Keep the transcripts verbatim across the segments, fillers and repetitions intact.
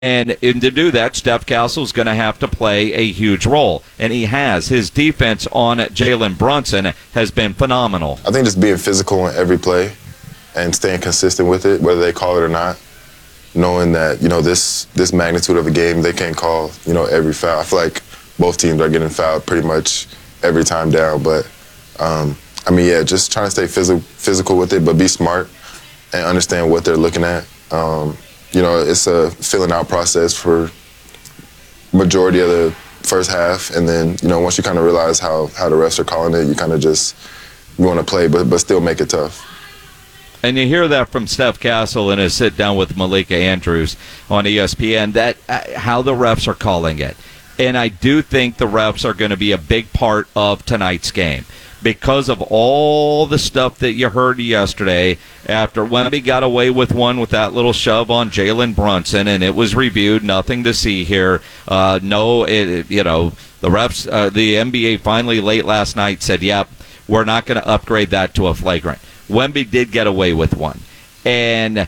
And, and to do that, Steph Castle's going to have to play a huge role. And he has. His defense on Jalen Brunson has been phenomenal. I think just being physical in every play and staying consistent with it, whether they call it or not, knowing that, you know, this this magnitude of a game, they can't call, you know, every foul. I feel like both teams are getting fouled pretty much every time down. But, um, I mean, yeah, just trying to stay phys- physical with it, but be smart and understand what they're looking at. Um, You know, it's a filling out process for majority of the first half, and then, you know, once you kind of realize how, how the refs are calling it, you kind of just you want to play, but but still make it tough. And you hear that from Steph Castle in his sit down with Malika Andrews on E S P N, that uh, how the refs are calling it. And I do think the refs are going to be a big part of tonight's game, because of all the stuff that you heard yesterday after Wemby got away with one with that little shove on Jalen Brunson, and it was reviewed, nothing to see here. Uh, no, it, you know, the refs, uh, the N B A finally late last night said, yep, we're not going to upgrade that to a flagrant. Wemby did get away with one. And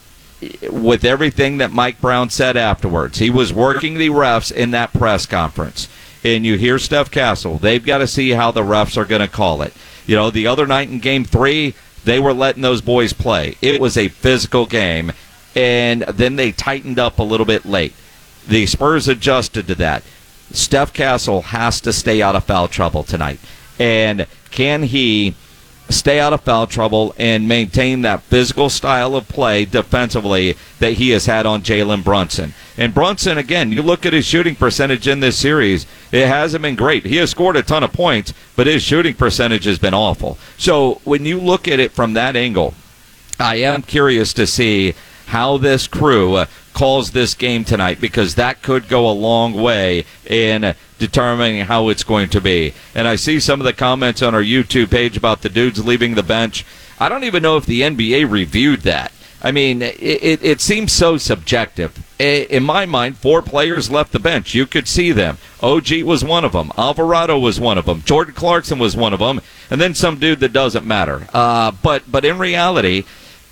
with everything that Mike Brown said afterwards, he was working the refs in that press conference. And you hear Steph Castle, they've got to see how the refs are going to call it. You know, the other night in game three, they were letting those boys play. It was a physical game, and then they tightened up a little bit late. The Spurs adjusted to that. Steph Castle has to stay out of foul trouble tonight. And can he stay out of foul trouble and maintain that physical style of play defensively that he has had on Jalen Brunson? And Brunson, again, you look at his shooting percentage in this series, it hasn't been great. He has scored a ton of points, but his shooting percentage has been awful. So when you look at it from that angle, I am curious to see how this crew uh, calls this game tonight, because that could go a long way in determining how it's going to be. And I see some of the comments on our YouTube page about the dudes leaving the bench. I don't even know if the N B A reviewed that. I mean, it, it, it seems so subjective. In my mind, four players left the bench. You could see them. O G was one of them. Alvarado was one of them. Jordan Clarkson was one of them. And then some dude that doesn't matter. Uh, but but in reality,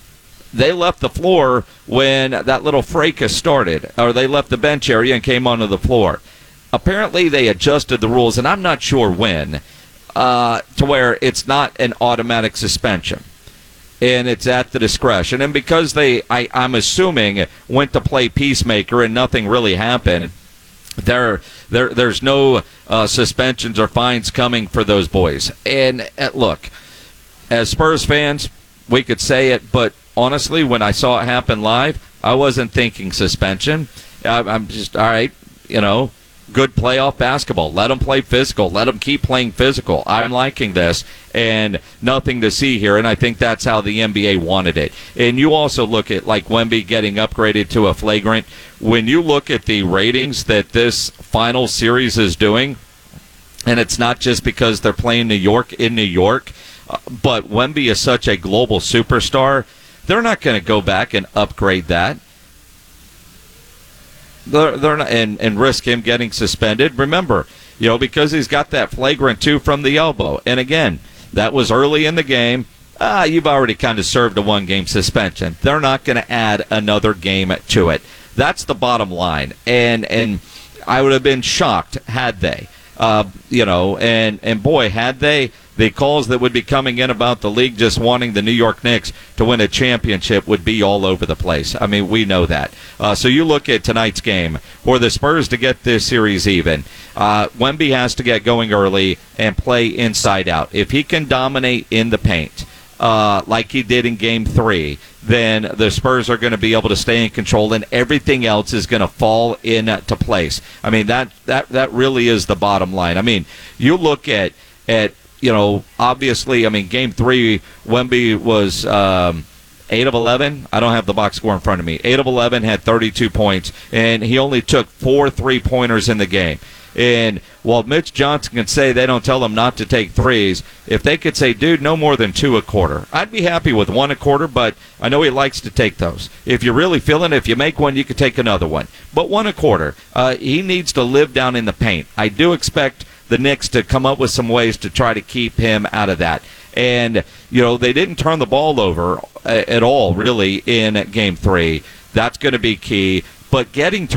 they left the floor when that little fracas started, or they left the bench area and came onto the floor. Apparently, they adjusted the rules, and I'm not sure when, uh, to where it's not an automatic suspension, and it's at the discretion. And because they, I, I'm assuming, went to play peacemaker and nothing really happened, there, there, there's no uh, suspensions or fines coming for those boys. And uh, look, as Spurs fans, we could say it, but honestly, when I saw it happen live, I wasn't thinking suspension. I, I'm just, all right, you know, good playoff basketball. Let them play physical. Let them keep playing physical. I'm liking this, and nothing to see here, and I think that's how the N B A wanted it. And you also look at, like, Wemby getting upgraded to a flagrant. When you look at the ratings that this final series is doing, and it's not just because they're playing New York in New York, uh, but Wemby is such a global superstar, they're not going to go back and upgrade that. They're, they're not, and, and risk him getting suspended. Remember, you know, because he's got that flagrant two from the elbow. And again, that was early in the game. Ah, you've already kind of served a one-game suspension. They're not going to add another game to it. That's the bottom line. And and I would have been shocked had they. Uh, you know, and, and boy, had they, the calls that would be coming in about the league just wanting the New York Knicks to win a championship would be all over the place. I mean, we know that. Uh, so you look at tonight's game. For the Spurs to get this series even, uh, Wemby has to get going early and play inside out. If he can dominate in the paint, uh, like he did in Game three, then the Spurs are going to be able to stay in control, and everything else is going to fall into place. I mean, that, that, that really is the bottom line. I mean, you look at, at you know, obviously, I mean, Game three, Wemby was um, eight of eleven. I don't have the box score in front of me. eight of eleven, had thirty-two points, and he only took four three-pointers in the game. And while Mitch Johnson can say they don't tell him not to take threes, if they could say, dude, no more than two a quarter, I'd be happy with one a quarter, but I know he likes to take those. If you're really feeling it, if you make one, you could take another one. But one a quarter. Uh, he needs to live down in the paint. I do expect the Knicks to come up with some ways to try to keep him out of that. And, you know, they didn't turn the ball over at all, really, in Game three. That's going to be key. but getting